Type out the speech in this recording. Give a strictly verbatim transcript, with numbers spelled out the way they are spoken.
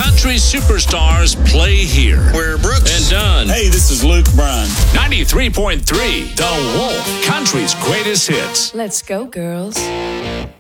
country superstars play here. Where Brooks and Dunn. Hey, this is Luke Bryan. ninety-three point three The Wolf, country's greatest hits. Let's go, girls.